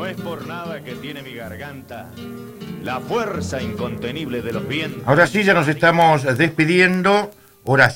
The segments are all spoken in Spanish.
es por nada que tiene mi garganta la fuerza incontenible de los vientos. Ahora sí, ya nos estamos despidiendo. Hora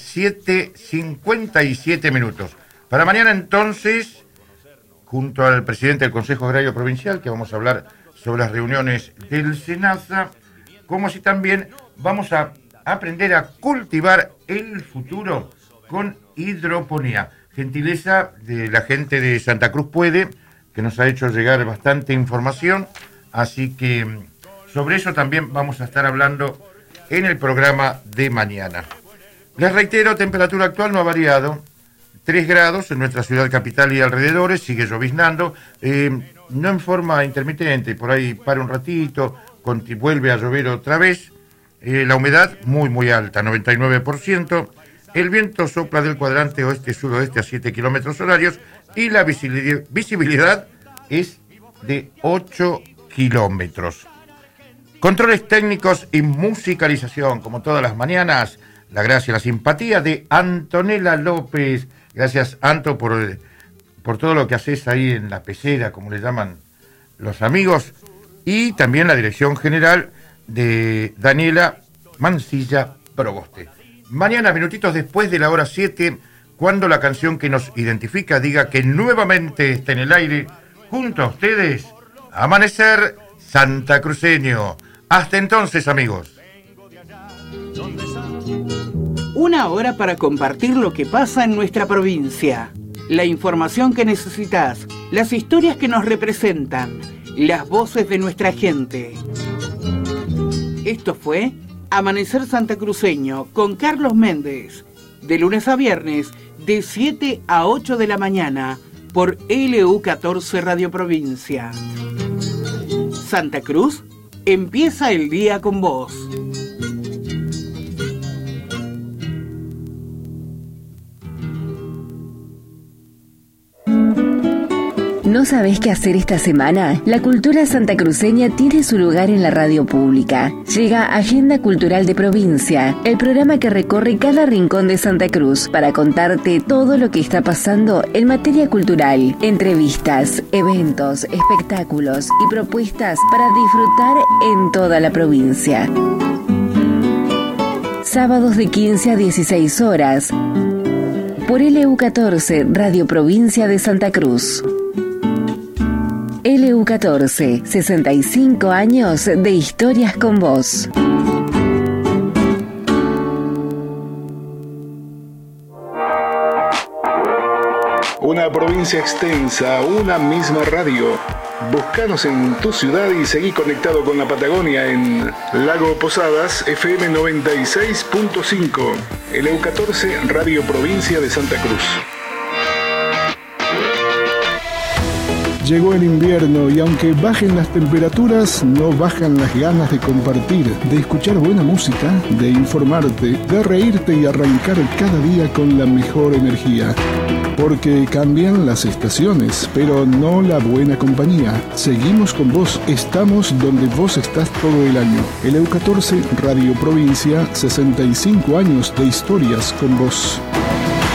7:57 minutos. Para mañana entonces, junto al presidente del Consejo Agrario Provincial, que vamos a hablar sobre las reuniones del SENASA, como si también vamos a aprender a cultivar el futuro con hidroponía. Gentileza de la gente de Santa Cruz Puede, que nos ha hecho llegar bastante información, así que sobre eso también vamos a estar hablando en el programa de mañana. Les reitero, temperatura actual no ha variado, 3 grados en nuestra ciudad capital y alrededores, sigue lloviznando, no en forma intermitente, por ahí para un ratito, vuelve a llover otra vez, la humedad muy alta, 99%, el viento sopla del cuadrante oeste-sudoeste a 7 kilómetros horarios y la visibilidad es de 8 kilómetros. Controles técnicos y musicalización, como todas las mañanas, la gracia y la simpatía de Antonella López. Gracias, Anto, por todo lo que haces ahí en la pecera, como le llaman los amigos. Y también la dirección general de Daniela Mancilla Proboste. Mañana, minutitos después de la hora 7, cuando la canción que nos identifica diga que nuevamente está en el aire, junto a ustedes, Amanecer Santacruceño. Hasta entonces, amigos. Una hora para compartir lo que pasa en nuestra provincia. La información que necesitas, las historias que nos representan, las voces de nuestra gente. Esto fue Amanecer Santacruceño con Carlos Méndez. De lunes a viernes, de 7 a 8 de la mañana, por LU14 Radio Provincia. Santa Cruz empieza el día con vos. ¿No sabés qué hacer esta semana? La cultura santacruceña tiene su lugar en la radio pública. Llega Agenda Cultural de Provincia, el programa que recorre cada rincón de Santa Cruz para contarte todo lo que está pasando en materia cultural. Entrevistas, eventos, espectáculos y propuestas para disfrutar en toda la provincia. Sábados de 15 a 16 horas por LU14 Radio Provincia de Santa Cruz. LU14, 65 años de historias con vos. Una provincia extensa, una misma radio. Búscanos en tu ciudad y seguí conectado con la Patagonia en Lago Posadas, FM 96.5. LU14, Radio Provincia de Santa Cruz. Llegó el invierno y aunque bajen las temperaturas, no bajan las ganas de compartir, de escuchar buena música, de informarte, de reírte y arrancar cada día con la mejor energía. Porque cambian las estaciones, pero no la buena compañía. Seguimos con vos, estamos donde vos estás todo el año. LU14 Radio Provincia, 65 años de historias con vos.